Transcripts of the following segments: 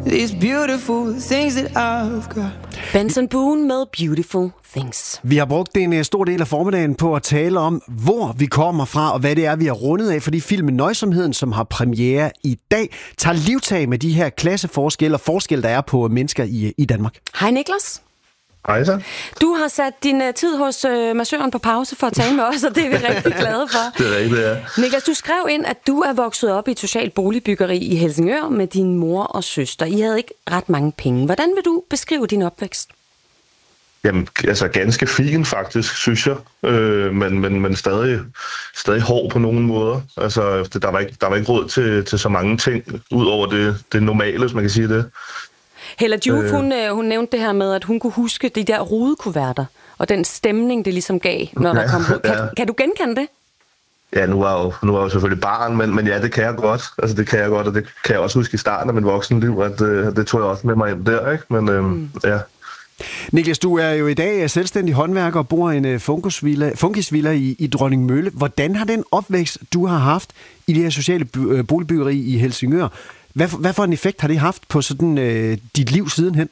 these beautiful things that I've got. Benson Boone med Beautiful Things. Vi har brugt en stor del af formiddagen på at tale om, hvor vi kommer fra, og hvad det er, vi har rundet af, fordi filmen Nøjsomheden, som har premiere i dag, tager livtag med de her klasseforskelle og forskelle, der er på mennesker i Danmark. Hej Niklas. Hej så. Du har sat din tid hos massøren på pause for at tale med os, og det er vi rigtig glade for. Det er rigtigt, ja. Niklas, du skrev ind, at du er vokset op i et socialt boligbyggeri i Helsingør med din mor og søster. I havde ikke ret mange penge. Hvordan vil du beskrive din opvækst? Jamen, altså ganske fin faktisk, synes jeg. Men stadig hård på nogle måder. Altså, der var ikke råd til så mange ting, ud over det normale, hvis man kan sige det. Hella Juf, hun nævnte det her med, at hun kunne huske de der rudekuverter, og den stemning, det ligesom gav, når der kom ud. Kan du genkende det? Ja, nu er jeg jo selvfølgelig barn, men ja, det kan jeg godt. Altså, det kan jeg godt, og det kan jeg også huske i starten af min voksenliv, at det tog jeg også med mig ind der, ikke? Men ja. Niklas, du er jo i dag selvstændig håndværker og bor i en funkisvilla i Dronningmølle. Hvordan har den opvækst, du har haft i det her sociale boligbyggeri i Helsingør, hvad for en effekt har det haft på sådan dit liv sidenhen?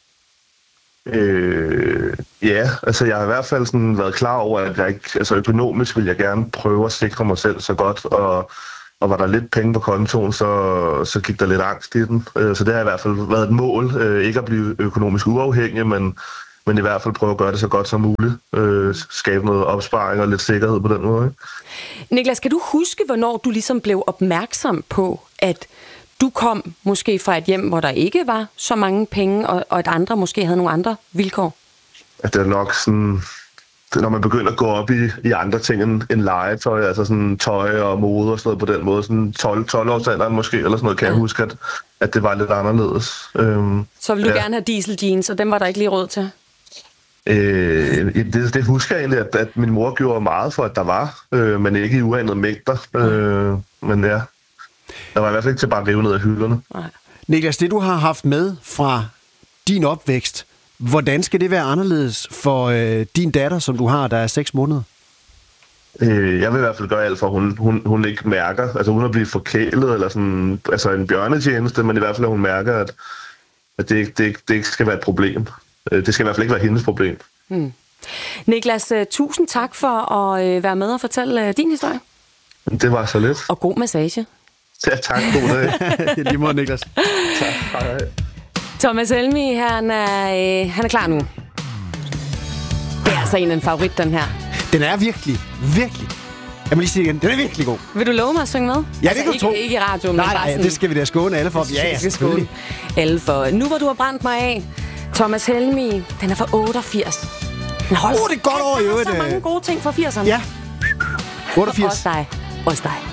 Ja, altså jeg har i hvert fald sådan været klar over, at jeg ikke, altså økonomisk vil jeg gerne prøve at sikre mig selv så godt, og var der lidt penge på kontoen, så gik der lidt angst i den. Så det har i hvert fald været et mål, ikke at blive økonomisk uafhængig, men i hvert fald prøve at gøre det så godt som muligt. Skabe noget opsparing og lidt sikkerhed på den måde. Ikke? Niklas, kan du huske, hvornår du ligesom blev opmærksom på, at du kom måske fra et hjem, hvor der ikke var så mange penge, og at andre måske havde nogle andre vilkår? At det er nok sådan, når man begynder at gå op i andre ting end legetøj, altså sådan tøj og mode og sådan noget på den måde, sådan 12-årsalderen måske, eller sådan noget, kan jeg huske, at det var lidt anderledes. Så ville du gerne have diesel jeans, og dem var der ikke lige råd til? Det husker jeg egentlig, at min mor gjorde meget for, at der var, men ikke i uanede mængder. Men ja, der var i hvert fald ikke til bare at rive ned af hylderne. Nej. Niklas, det du har haft med fra din opvækst, hvordan skal det være anderledes for din datter, som du har, der er 6 måneder? Jeg vil i hvert fald gøre alt for, at hun ikke mærker, altså hun at blive forkælet, eller sådan, altså en bjørnetjeneste, men i hvert fald, at hun mærker, at det ikke skal være et problem. Det skal i hvert fald ikke være hendes problem. Niklas, tusind tak for at være med og fortælle din historie. Det var så lidt. Og god massage. Ja, tak. God dag. Lige måde, Niklas. Tak. Hej. Thomas Helmig, han er klar nu. Det er altså en favorit, den her. Den er virkelig. Jeg må lige sige igen, den er virkelig god. Vil du love mig at synge med? Ja, det kan du tro. Ikke i radioen, men Nej, det skal vi da skåne alle for. Ja, selvfølgelig. Alle for. Nu hvor du har brændt mig af, Thomas Helmig, den er fra 88. Det er godt over i øvrigt. Der er så mange gode ting fra 80'erne. Ja. 88. Også dig.